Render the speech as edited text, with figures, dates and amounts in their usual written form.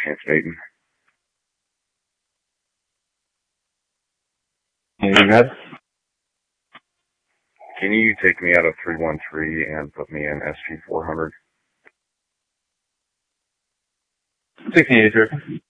Chance Dayton. Yeah, you got it. Can you take me out of 313 and put me in SG 400? 68, sir.